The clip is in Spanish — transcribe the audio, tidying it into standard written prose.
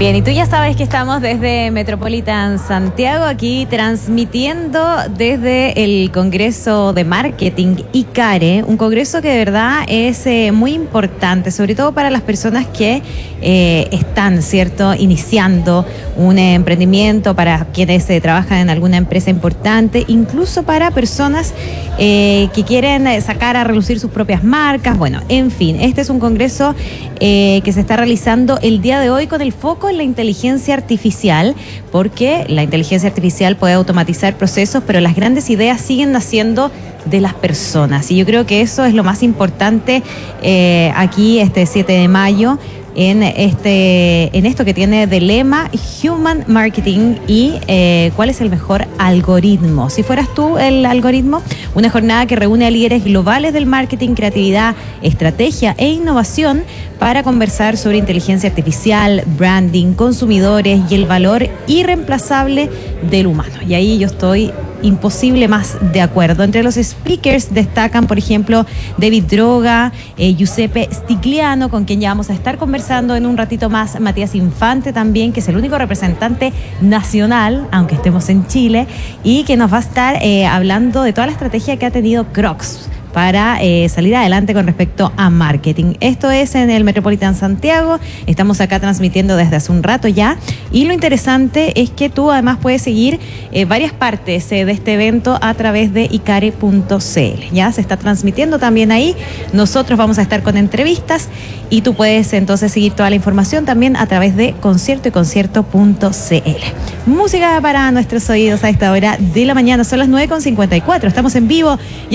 Bien, y tú ya sabes que estamos desde Metropolitan Santiago, aquí transmitiendo desde el Congreso de Marketing ICARE, un congreso que de verdad es muy importante, sobre todo para las personas que están, ¿cierto?, iniciando un emprendimiento, para quienes trabajan en alguna empresa importante, incluso para personas que quieren sacar a relucir sus propias marcas. Bueno, en fin, este es un congreso que se está realizando el día de hoy con el foco en la inteligencia artificial, porque la inteligencia artificial puede automatizar procesos, pero las grandes ideas siguen naciendo de las personas. Y yo creo que eso es lo más importante aquí este 7 de mayo. En esto que tiene de lema Human Marketing y cuál es el mejor algoritmo. Si fueras tú el algoritmo, una jornada que reúne a líderes globales del marketing, creatividad, estrategia e innovación para conversar sobre inteligencia artificial, branding, consumidores y el valor irreemplazable del humano. Y ahí yo estoy imposible más de acuerdo. Entre los speakers destacan, por ejemplo, David Droga, Giuseppe Stigliano, con quien ya vamos a estar conversando en un ratito más, Matías Infante también, que es el único representante nacional, aunque estemos en Chile, y que nos va a estar hablando de toda la estrategia que ha tenido Crocs para salir adelante con respecto a marketing. Esto es en el Metropolitan Santiago, estamos acá transmitiendo desde hace un rato ya, y lo interesante es que tú además puedes seguir varias partes de este evento a través de icare.cl. Ya se está transmitiendo también ahí, nosotros vamos a estar con entrevistas y tú puedes entonces seguir toda la información también a través de concierto.cl. Música para nuestros oídos a esta hora de la mañana, son las 9:54, estamos en vivo.